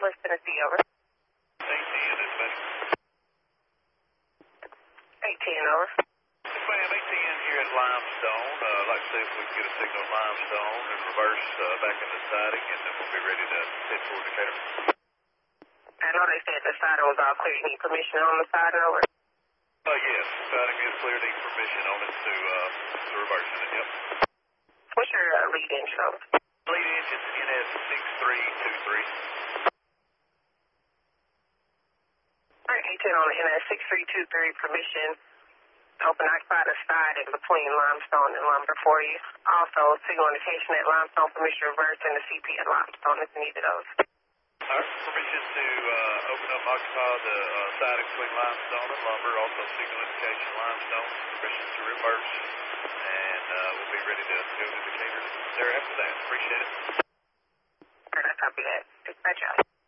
West Tennessee, over. 18 dispatch. 18, over. Yes, ma'am, 18 here at Limestone. I'd like to see if we can get a signal at Limestone and reverse back into siding, and then we'll be ready to head toward Decatur. I know they said the siding was all clear. You need permission on the siding, over? Yes, siding is clear. Need permission on it to reverse it, yep. What's your lead engine, over? Lead engine's NS6323. All right, 18 on the NS6323, permission. Open occupied the siding between Limestone and Lumber for you. Also, signal indication at Limestone, permission reverse, and the CP at Limestone if needed, over. All right, permission to open up and occupy the siding between Limestone and Lumber. Also, signal indication Limestone. Permission to reverse. And we'll be ready to go to Decatur there after that. Appreciate it. All right, I copy that. Dispatch out.